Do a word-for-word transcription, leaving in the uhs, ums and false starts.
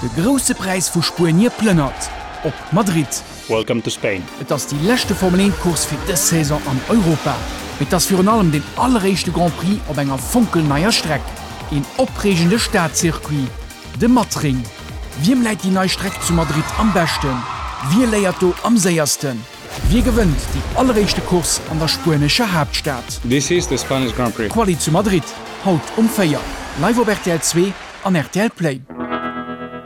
De grosse Preis vu Spurnier plënnert op Madrid. Welcome to Spain. Et ass die lächte Formel eins-Kurs fir dës Saison an Europa. Mit ass fir an allem den allerreichste Grand Prix op enger funkelneier Streck. En opregende Staatszirkuit. De Matring. Wiem läit die neii Streck zu Madrid am besten? Wie léiert do am säiersten? Wie gewënnt die allerreichste Kurs an der spanischer Hauptstadt? This is the Spanish Grand Prix. Quali zu Madrid. Haut um Féier. Live op R T L zwei an R T L Play.